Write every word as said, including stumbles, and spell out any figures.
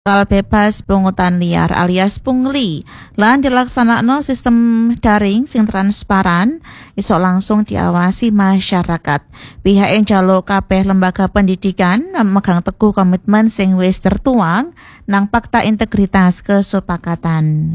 Bakal bebas pungutan liar alias pungli lan dilaksanakno sistem daring sing transparan iso langsung diawasi masyarakat. Pihak yang njaluk kabeh lembaga pendidikan megang teguh komitmen sing wis tertuang nang Fakta Integritas Kesepakatan.